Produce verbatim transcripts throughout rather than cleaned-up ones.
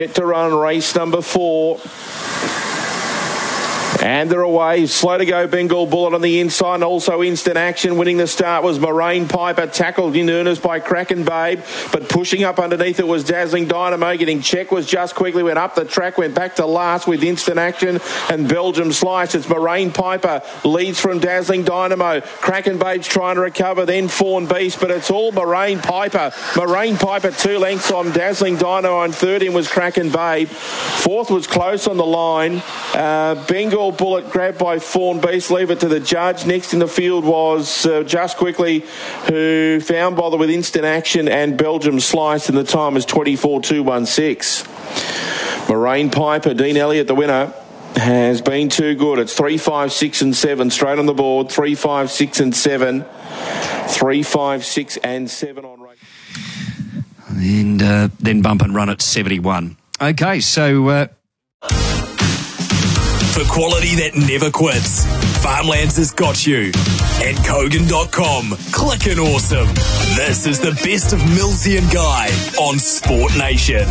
Get to run race number four. And they're away. Slow to go, Bengal Bullet on the inside. And also instant action. Winning the start was Moraine Piper. Tackled in earnest by Kraken Babe. But pushing up underneath it was Dazzling Dynamo. Getting check was Just Quickly. Went up the track. Went back to last with instant action. And Belgium Slice. It's Moraine Piper. Leads from Dazzling Dynamo. Kraken Babe's trying to recover. Then Fawn Beast. But it's all Moraine Piper. Moraine Piper two lengths on Dazzling Dynamo. And third in was Kraken Babe. Fourth was close on the line. Uh, Bengal Bullet grabbed by Fawn Beast. Leave it to the judge. Next in the field was uh, Just Quickly, who found bother with instant action, and Belgium Slice, and the time is twenty-four two sixteen. Moraine Piper, Dean Elliott, the winner, has been too good. It's three, five, six and seven straight on the board. three, five, six and seven. three, five, six and seven on race. And uh, then bump and run at seventy-one. Okay, so... Uh For quality that never quits, Farmlands has got you. At Kogan dot com, clickin' awesome. This is the best of Millsy and Guy on Sport Nation.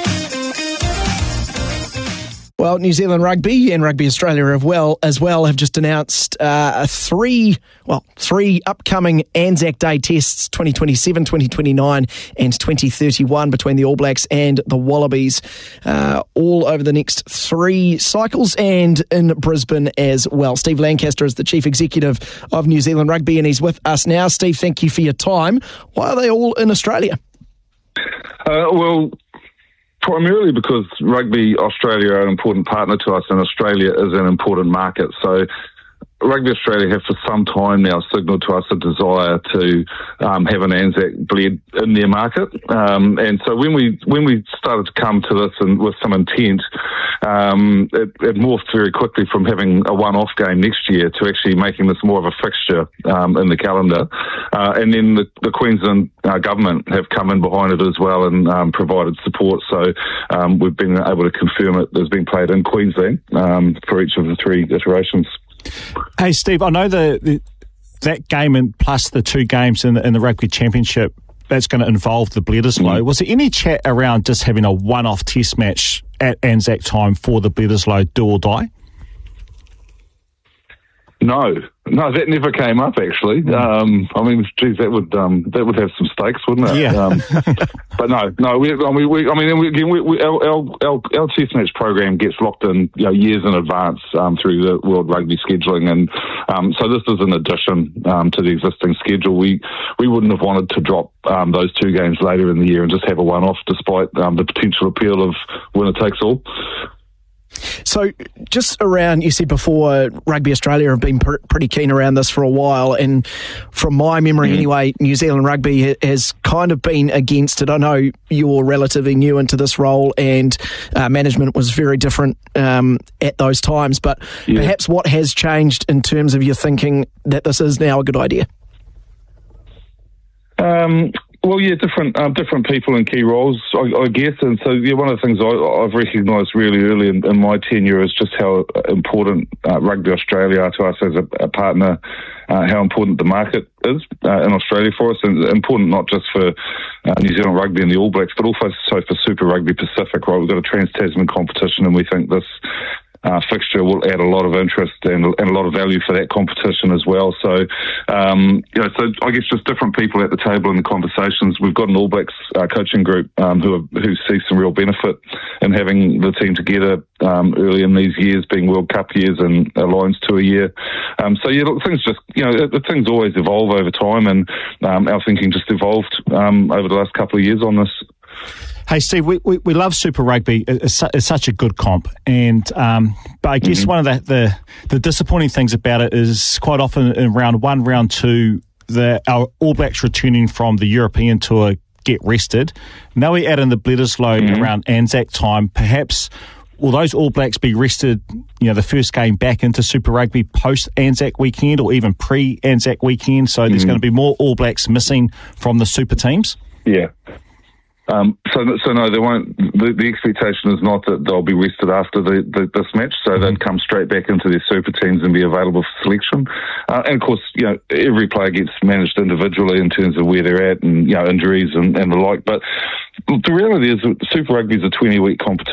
Well, New Zealand Rugby and Rugby Australia have well, as well have just announced uh, three, well, three upcoming Anzac Day tests, twenty twenty-seven, twenty twenty-nine and twenty thirty-one between the All Blacks and the Wallabies, uh, all over the next three cycles and in Brisbane as well. Steve Lancaster is the Chief Executive of New Zealand Rugby and he's with us now. Steve, thank you for your time. Why are they all in Australia? Uh, well... Primarily because Rugby Australia are an important partner to us and Australia is an important market. So Rugby Australia have for some time now signalled to us a desire to um, have an Anzac bled in their market. Um, and so when we when we started to come to this and with some intent, um, it, it morphed very quickly from having a one-off game next year to actually making this more of a fixture um, in the calendar. Uh, and then the, the Queensland uh, government have come in behind it as well and um, provided support. So um, we've been able to confirm it as being played in Queensland um, for each of the three iterations. Hey, Steve, I know the, the that game and plus the two games in the, in the Rugby Championship, that's going to involve the Bledisloe. Mm. Was there any chat around just having a one-off test match at Anzac time for the Bledisloe do or die? No, no, that never came up actually. Um, I mean, geez, that would um, that would have some stakes, wouldn't it? Yeah. Um, but no, no. We, I mean, we, I mean, we, again, we, we, our, our, our, our test match program gets locked in, you know, years in advance um, through the World Rugby scheduling, and um, so this is an addition um, to the existing schedule. We we wouldn't have wanted to drop um, those two games later in the year and just have a one-off, despite um, the potential appeal of winner takes all. So just around, you said before, Rugby Australia have been pr- pretty keen around this for a while, and from my memory mm. anyway, New Zealand Rugby ha- has kind of been against it. I know you're relatively new into this role and uh, management was very different um, at those times, but yeah. perhaps what has changed in terms of your thinking that this is now a good idea? Um Well, yeah, different um, different people in key roles, I, I guess. And so, yeah, one of the things I, I've recognised really early in, in my tenure is just how important uh, Rugby Australia are to us as a, a partner, uh, how important the market is uh, in Australia for us, and important not just for uh, New Zealand Rugby and the All Blacks, but also so for Super Rugby Pacific, right? We've got a Trans-Tasman competition, and we think this Uh, fixture will add a lot of interest and, and a lot of value for that competition as well. So, um, you know, so I guess just different people at the table in the conversations. We've got an All Blacks uh, coaching group um, who are, who see some real benefit in having the team together um, early in these years, being World Cup years and a Lions tour year. Um, so yeah, look, things just you know, the things always evolve over time, and um, our thinking just evolved um, over the last couple of years on this. Hey, Steve, we, we, we love Super Rugby. It's, it's such a good comp. And um, but I guess mm-hmm. one of the, the, the disappointing things about it is quite often in round one, round two, the our All Blacks returning from the European tour get rested. Now we add in the Bledisloe mm-hmm. around Anzac time. Perhaps will those All Blacks be rested, you know, the first game back into Super Rugby post-Anzac weekend or even pre-Anzac weekend? So mm-hmm. there's going to be more All Blacks missing from the Super teams? Yeah. Um, so, so no, they won't. The, the expectation is not that they'll be rested after the, the, this match, so mm-hmm. they'd come straight back into their super teams and be available for selection. Uh, and of course, you know, every player gets managed individually in terms of where they're at and you know injuries and, and the like. But the reality is, that Super Rugby is a twenty-week competition.